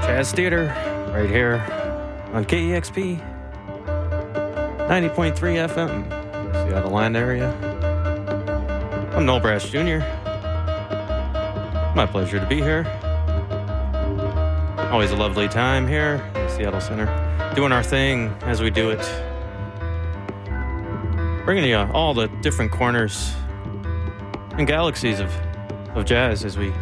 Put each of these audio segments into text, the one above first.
Jazz Theater, right here on KEXP 90.3 FM, Seattle land area. I'm Noel Brass Jr. My pleasure to be here. Always a lovely time here in the Seattle Center, doing our thing as we do it. Bringing you all the different corners and galaxies of jazz as we...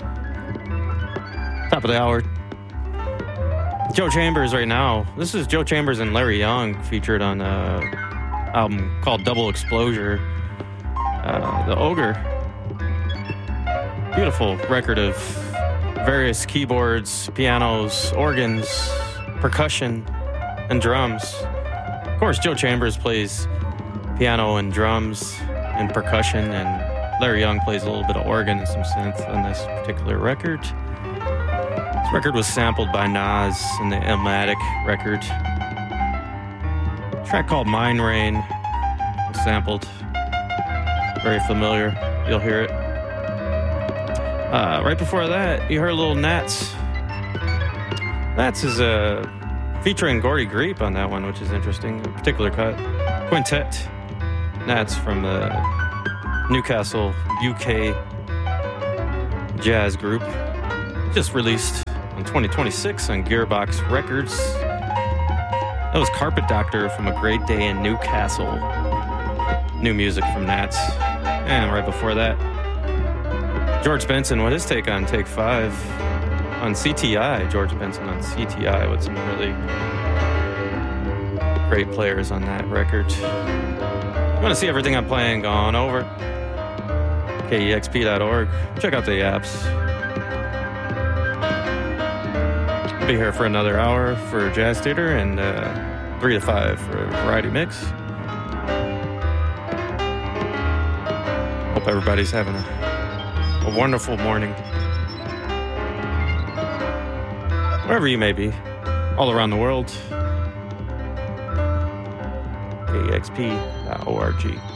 Top of the hour. Joe Chambers right now. This is Joe Chambers and Larry Young featured on an album called Double Exposure. The Ogre. Beautiful record of various keyboards, pianos, organs, percussion, and drums. Of course, Joe Chambers plays piano and drums and percussion, and Larry Young plays a little bit of organ and some synth on this particular record. This record was sampled by Nas in the Illmatic record. A track called Mine Rain was sampled. Very familiar. You'll hear it. Right before that, you heard a little Nats. Nats is featuring Gordy Greep on that one, which is interesting. A particular cut. Quintet. Nats from the Newcastle, UK jazz group. Just released in 2026 on Gearbox Records. That was Carpet Doctor from A Great Day in Newcastle. New music from Nats. And right before that, George Benson, what his take on Take 5 on CTI. George Benson on CTI with some really great players on that record. If you want to see everything I'm playing, go on over KEXP.org. Check out the apps. Be here for another hour for Jazz Theater and 3 to 5 for a variety mix. Hope everybody's having a wonderful morning. Wherever you may be, all around the world. KEXP.org.